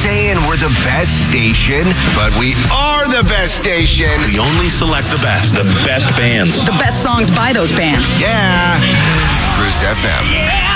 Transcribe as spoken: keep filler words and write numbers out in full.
saying we're the best station, but we are the best station. We only select the best. The best bands. The best songs by those bands. Yeah. Cruise F M. Yeah.